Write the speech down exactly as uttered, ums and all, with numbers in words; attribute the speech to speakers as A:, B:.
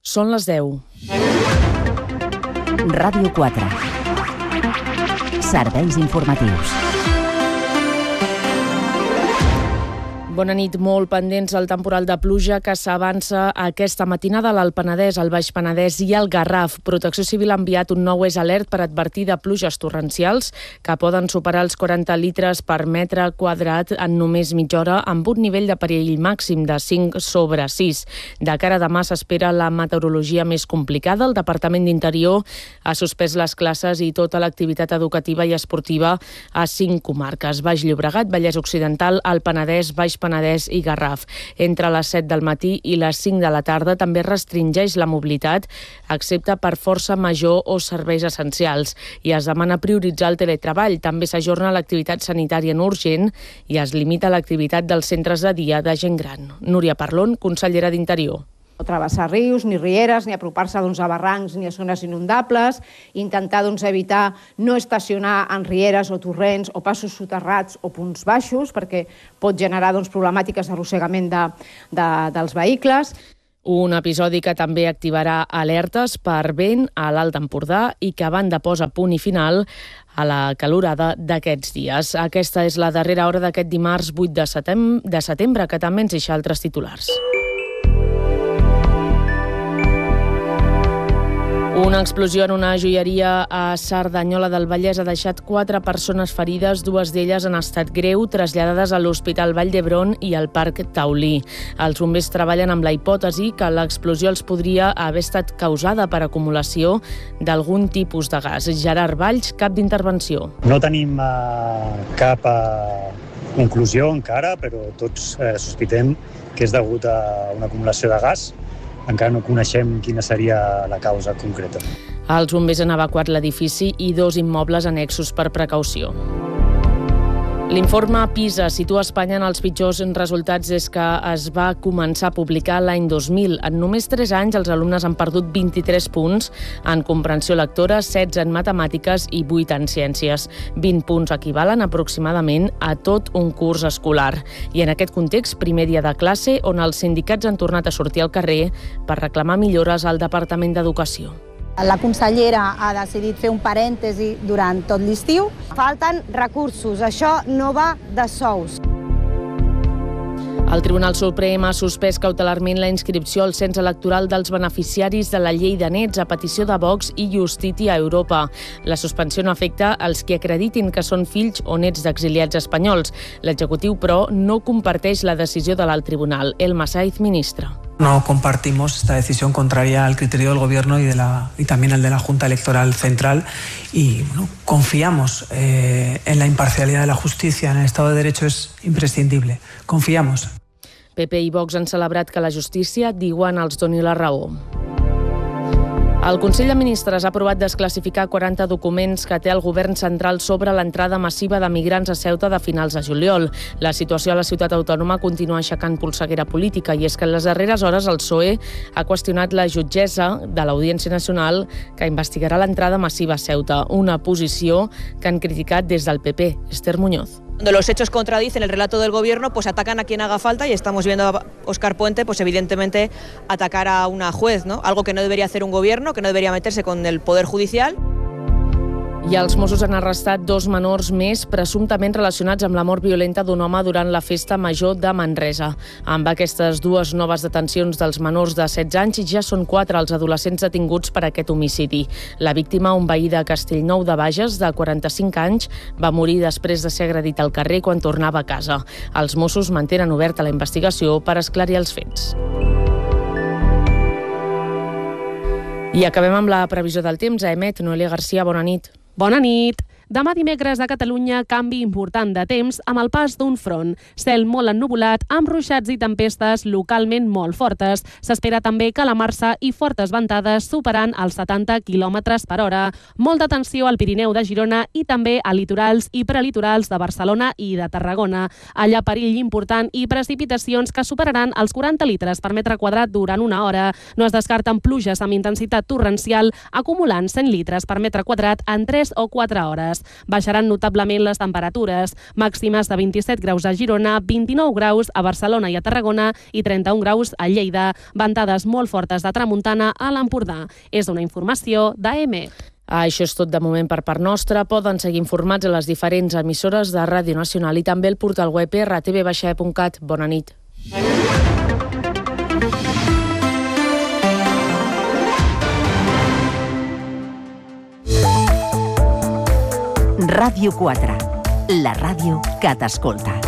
A: Són les deu.
B: Ràdio quatre. Serveis informatius.
A: Bona nit, molt pendents del temporal de pluja que s'avança aquesta matinada a l'Alt Penedès, al Baix Penedès i al Garraf. Protecció Civil ha enviat un nou alert per advertir de pluges torrencials que poden superar els quaranta litres per metre quadrat en només mitja hora, amb un nivell de perill màxim de cinc sobre sis. De cara a demà s'espera la meteorologia més complicada. El Departament d'Interior ha suspès les classes i tota l'activitat educativa i esportiva a cinc comarques: Baix Llobregat, Vallès Occidental, Alt Penedès, Baix Penedès i Garraf. Entre les set del matí i les cinc de la tarda també restringeix la mobilitat, excepte per força major o serveis essencials, i es demana prioritzar el teletreball. També s'ajorna l'activitat sanitària no urgent i es limita l'activitat dels centres de dia de gent gran. Núria Parlon, consellera d'Interior.
C: No travessar rius, ni rieres, ni apropar-se doncs, a barrancs ni a zones inundables, intentar doncs, evitar no estacionar en rieres o torrents o passos soterrats o punts baixos, perquè pot generar doncs, problemàtiques d'arrossegament de, de, dels vehicles.
A: Un episodi que també activarà alertes per vent a l'Alt Empordà i que a banda posa punt i final a la calorada d'aquests dies. Aquesta és la darrera hora d'aquest dimarts vuit de setembre, de setembre que també ens deixa altres titulars. Una explosió en una joieria a Cerdanyola del Vallès ha deixat quatre persones ferides, dues d'elles en estat greu, traslladades a l'Hospital Vall d'Hebron i al Parc Taulí. Els bombers treballen amb la hipòtesi que l'explosió els podria haver estat causada per acumulació d'algun tipus de gas. Gerard Valls, cap d'intervenció.
D: No tenim uh, cap uh, conclusió encara, però tots uh, sospitem que és degut a una acumulació de gas. Encara no coneixem quina seria la causa concreta.
A: Els bombers han evacuat l'edifici i dos immobles annexos per precaució. L'informe PISA situa Espanya en els pitjors resultats des que es va començar a publicar l'any dos mil. En només tres anys, els alumnes han perdut vint-i-tres punts en comprensió lectora, setze en matemàtiques i vuit en ciències. vint punts equivalen aproximadament a tot un curs escolar. I en aquest context, primer dia de classe, on els sindicats han tornat a sortir al carrer per reclamar millores al Departament d'Educació.
E: La consellera ha decidit fer un parèntesi durant tot l'estiu. Falten recursos, això no va de sous.
A: El Tribunal Suprem ha suspès cautelarment la inscripció al cens electoral dels beneficiaris de la llei de nets a petició de Vox i Justiti a Europa. La suspensió no afecta els que acreditin que són fills o nets d'exiliats espanyols. L'executiu, però, no comparteix la decisió de l'alt tribunal. Elma Saiz, ministra.
F: No compartimos esta decisión contraria al criterio del Gobierno y, de la, y también al de la Junta Electoral Central y bueno, confiamos eh, en la imparcialidad de la justicia, en el Estado de Derecho es imprescindible. Confiamos.
A: P P i Vox han celebrat que la justícia, diuen, els doni la raó. El Consell de Ministres ha aprovat desclassificar quaranta documents que té el govern central sobre l'entrada massiva de migrants a Ceuta de finals de juliol. La situació a la ciutat autònoma continua aixecant polseguera política i és que en les darreres hores el P S O E ha qüestionat la jutgessa de l'Audiència Nacional que investigarà l'entrada massiva a Ceuta, una posició que han criticat des del P P. Esther Muñoz.
G: Cuando los hechos contradicen el relato del gobierno, pues atacan a quien haga falta y estamos viendo a Óscar Puente, pues evidentemente atacar a una juez, ¿no? Algo que no debería hacer un gobierno, que no debería meterse con el Poder Judicial.
A: I els Mossos han arrestat dos menors més presumptament relacionats amb la mort violenta d'un home durant la festa major de Manresa. Amb aquestes dues noves detencions dels menors de setze anys, ja són quatre els adolescents detinguts per aquest homicidi. La víctima, un veí de Castellnou de Bages, de quaranta-cinc anys, va morir després de ser agredit al carrer quan tornava a casa. Els Mossos mantenen oberta la investigació per esclarir els fets. I acabem amb la previsió del temps. A Emet, Noelia Garcia, bona nit.
H: Bona nit. Demà dimecres a Catalunya canvi important de temps amb el pas d'un front. Cel molt ennuvolat amb ruixats i tempestes localment molt fortes. S'espera també calamarsa i fortes ventades superant els setanta quilòmetres per hora. Molta tensió al Pirineu de Girona i també a litorals i prelitorals de Barcelona i de Tarragona. Allà perill important i precipitacions que superaran els quaranta litres per metre quadrat durant una hora. No es descarten pluges amb intensitat torrencial acumulant cent litres per metre quadrat en tres o quatre hores. fortes. Baixaran notablement les temperatures, màximes de vint-i-set graus a Girona, vint-i-nou graus a Barcelona i a Tarragona i trenta-un graus a Lleida. Ventades molt fortes de tramuntana a l'Empordà. És una informació d'A M.
A: Ah, això és tot de moment per part nostra. Poden seguir informats a les diferents emissores de Ràdio Nacional i també el portal web r t v e punt cat. Bona nit.
B: Ràdio quatre, la ràdio que t'escolta.